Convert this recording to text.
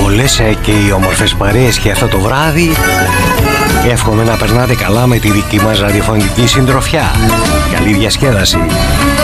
πολλές και οι όμορφες παρέες και αυτό το βράδυ. Εύχομαι να περνάτε καλά με τη δική μας ραδιοφωνική συντροφιά. Καλή διασκέδαση.